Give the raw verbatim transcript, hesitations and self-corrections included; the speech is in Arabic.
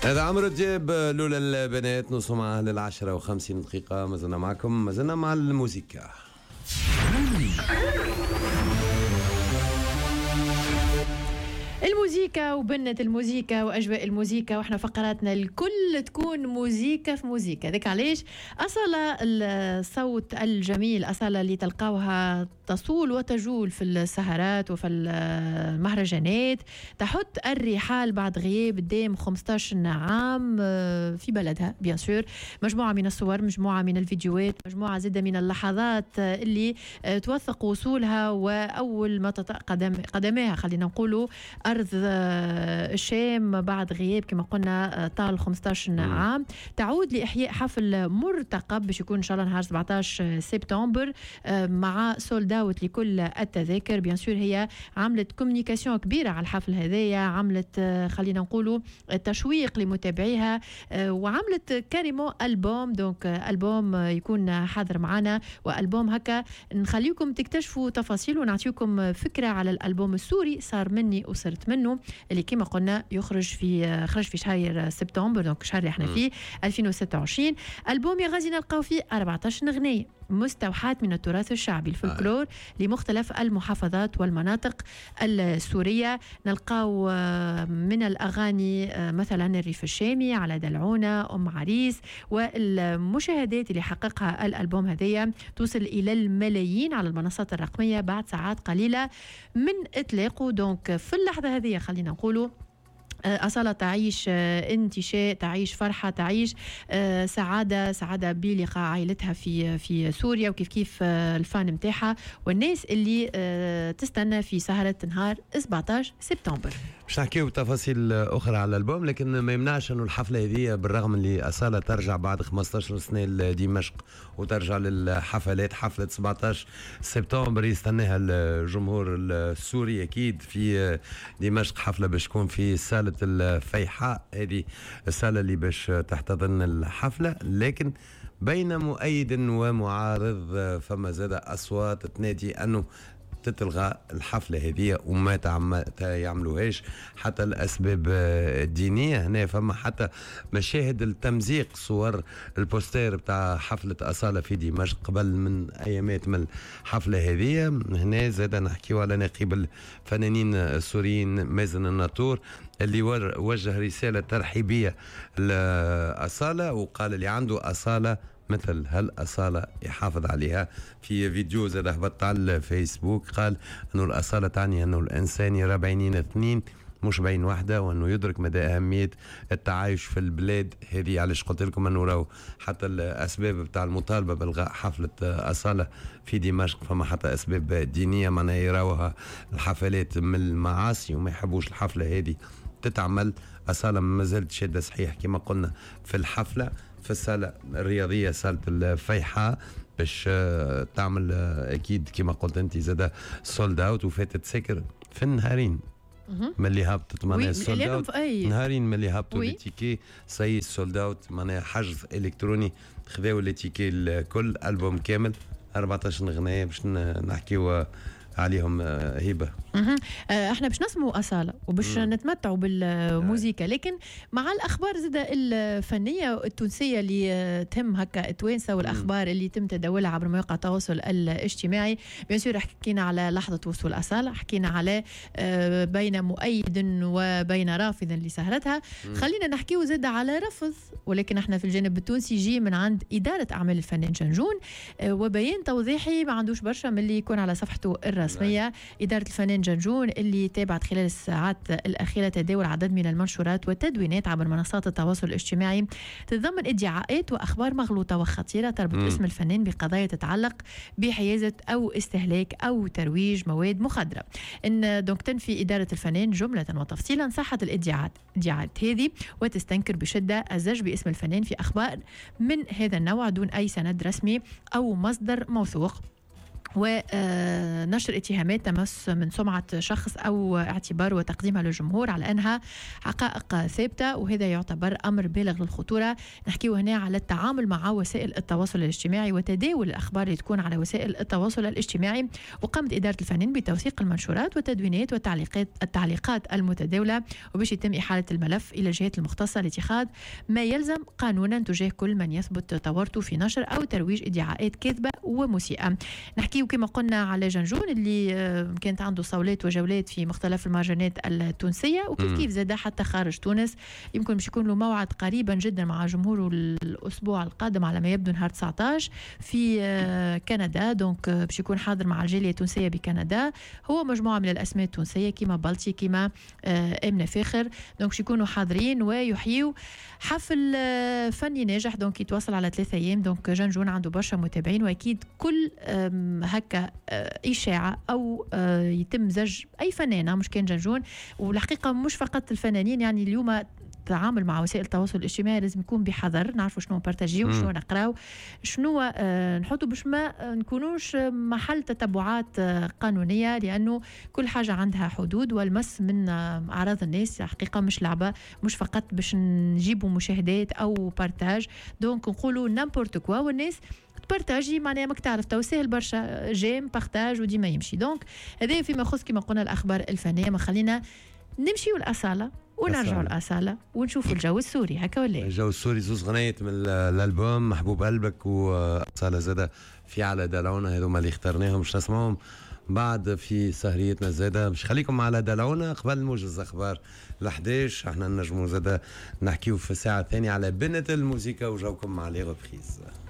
هذا عمرو دياب لولا البنات. نوصل معاه للعشرة وخمسين دقيقة. ما زلنا معكم، ما زلنا مع الموسيقى. الموسيقى وبنة الموسيقى وأجواء الموسيقى، وإحنا فقراتنا الكل تكون موسيقى في موسيقى. ذيك علاش أصالة الصوت الجميل، أصالة اللي تلقاوها تصول وتجول في السهرات وفي المهرجانات، تحط الرحال بعد غياب دام خمسطاش عام في بلدها بيان سور. مجموعة من الصور، مجموعة من الفيديوهات، مجموعة زادة من اللحظات اللي توثق وصولها، وأول ما تطأ قدم قدماها خلينا نقولوا أرض الشام بعد غياب كما قلنا طال خمسطاش عام، تعود لإحياء حفل مرتقب باش يكون إن شاء الله نهار سبعطاش سبتمبر مع سولد اوت لكل التذاكر. بيان سور هي عملت كومونيكاسيون كبيرة على الحفل هذايا، عملت خلينا نقولوا تشويق لمتابعيها، وعملت كاريمون ألبوم. دونك ألبوم يكون حاضر معنا، وألبوم هكا نخليكم تكتشفوا تفاصيل ونعطيكم فكرة على الألبوم السوري صار مني وصرت منه، اللي كما قلنا يخرج في خرج في شهر سبتمبر، دونك الشهر اللي احنا فيه ألفين وستة وعشرين. ألبوم يا غازي نلقاو فيه أربعطاش أغنية مستوحاة من التراث الشعبي الفلكلور آه. لمختلف المحافظات والمناطق السورية. نلقاو من الأغاني مثلا الريف الشامي، على دلعونة، أم عريس، والمشاهدات اللي حققها الألبوم هذيا توصل إلى الملايين على المنصات الرقمية بعد ساعات قليلة من إطلاقه. دونك في اللحظة هذه خلينا نقولوا أصالة تعيش انتشاء، تعيش فرحة، تعيش سعادة، سعادة بلقاء عائلتها في في سوريا، وكيف كيف الفان متاعها والناس اللي تستنى في سهرة نهار سبعطاش سبتمبر. باش نحكيو بتفاصيل أخرى على الألبوم، لكن ما يمنعش أنه الحفلة هذه بالرغم اللي أصالة ترجع بعد خمسطاش سنة لدمشق وترجع للحفلات، حفلة سبعطاش سبتمبر يستناها الجمهور السوري أكيد في دمشق. حفلة باش تكون في سالة الفيحاء، هذه السالة اللي باش تحتضن الحفلة، لكن بين مؤيد ومعارض فما زاد أصوات تنادي أنه تتلغى الحفلة هذه وما يعملوهاش حتى الأسباب الدينية. هنا فما حتى مشاهد التمزيق، صور البوستير بتاع حفلة أصالة في دمشق قبل من أيامات من الحفلة هذه. هنا زاد نحكيو على نقيب الفنانين السوريين مازن الناطور اللي وجه رسالة ترحيبية لأصالة، وقال اللي عنده أصالة مثل هالأصالة يحافظ عليها. في فيديو زاد هبط على الفيسبوك قال أنه الأصالة تعني أنه الإنسان يرى بعينين اثنين مش بعين واحدة، وأنه يدرك مدى أهمية التعايش في البلاد هذه. علاش قلت لكم أنه راهو حتى الأسباب بتاع المطالبة بإلغاء حفلة أصالة في دمشق فما حتى أسباب دينية، معناها يراوها الحفلات من المعاصي وما يحبوش الحفلة هذه تتعمل. أصالة ما زالت شادة صحيح كما قلنا في الحفلة في السالة الرياضية سالة الفيحاء باش تعمل أكيد كما قلت أنت زادة سولد أوت، وفاتت سكر في النهارين ملي هبطت معناها سولد أوت، نهارين ملي هبطوا ليتيكي سي سولد أوت، معناها حجز إلكتروني خذاو ليتيكي الكل ألبوم كامل أربعطاش أغنية باش نحكيو عليهم هبة. احنا باش نسمعوا أصالة وباش نتمتعوا بالموسيقى، لكن مع الأخبار زادة الفنية التونسية اللي تهم هكا التوانسة والأخبار اللي تم تداولها عبر مواقع التواصل الاجتماعي. بيان سور حكينا على لحظة وصول أصالة، حكينا على بين مؤيد وبين رافض لسهرتها. خلينا نحكيو زادة على رفض، ولكن احنا في الجانب التونسي جي من عند إدارة أعمال الفنان جنجون، وبيان توضيحي ما عندوش برشا من اللي يكون على صفحته الرسمية. إدارة الفنان جنجون اللي تابعت خلال الساعات الأخيرة تداول عدد من المنشورات والتدوينات عبر منصات التواصل الاجتماعي تتضمن ادعاءات وأخبار مغلوطة وخطيرة تربط م. اسم الفنان بقضايا تتعلق بحيازة أو استهلاك أو ترويج مواد مخدرة. إن دونك تنفي إدارة الفنان جملة وتفصيلا صحة الادعاءات ادعاءات هذه، وتستنكر بشدة الزج باسم الفنان في أخبار من هذا النوع دون أي سند رسمي أو مصدر موثوق. ونشر اتهامات تمس من سمعة شخص أو اعتبار وتقديمها للجمهور على أنها حقائق ثابتة، وهذا يعتبر أمر بالغ للخطورة. نحكيه هنا على التعامل مع وسائل التواصل الاجتماعي وتداول الأخبار اللي تكون على وسائل التواصل الاجتماعي. وقامت إدارة الفنان بتوثيق المنشورات والتدوينات والتعليقات التعليقات المتداولة، وباش يتم إحالة الملف إلى الجهات المختصة لاتخاذ ما يلزم قانونا تجاه كل من يثبت تورطه في نشر أو ترويج ادعاءات كاذبة ومسيئة. نحكي وكما قلنا على جنجون اللي كانت عنده صولات وجولات في مختلف المهرجانات التونسية، وكيف كيف زاد حتى خارج تونس. يمكن باش يكون له موعد قريبا جدا مع جمهوره الأسبوع القادم على ما يبدو نهار تسعة عشر في كندا. دونك باش يكون حاضر مع الجالية التونسية بكندا، هو مجموعة من الأسماء التونسية كما بلطي كما آمنة فاخر. دونك باش يكونوا حاضرين ويحيوا حفل فني ناجح. دونك يتواصل على ثلاثة أيام. دونك جنجون عنده برشا متابعين، وأكيد كل هكا إشاعة أو يتم زج أي فنانة مش كان جنجون. والحقيقة مش فقط الفنانين، يعني اليوم التعامل مع وسائل التواصل الاجتماعي لازم يكون بحذر، نعرفوا شنو نبارتاجيو وشنو نقراو شنو آه نحطوا باش ما نكونوش محل تتبعات آه قانونية، لأنه كل حاجة عندها حدود، والمس من آه أعراض الناس حقيقة مش لعبة، مش فقط باش نجيبوا مشاهدات أو بارتاج. دونك نقولوا نامبورت كوا والناس بارتاجي معناها ماك تعرف تو سهل برشا جيم بارتاج وديما يمشي. دونك هذا فيما يخص كما قلنا الأخبار الفنية. ما خلينا نمشيو الأصالة ونرجعوا الأصالة ونشوفوا الجو السوري هكا ولا الجو السوري. زوز غنيت من الألبوم محبوب قلبك وأصالة زادة في على دلعونا، هذوما اللي اخترناهم باش نسمعهم بعد في سهريتنا زادة. باش خليكم على دلعونا قبل موجز أخبار الحداش. احنا نجموا زادة نحكيو في الساعة الثانية على بنت الموسيقى وجوكم مع لي ريبريز.